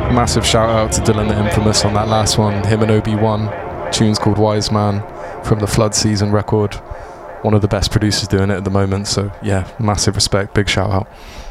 Massive shout out to Dylan the Infamous on that last one. Him and OB1. Tune's called Wise Man from the Flood Season record. One of the best producers doing it at the moment. So yeah, massive respect, big shout out.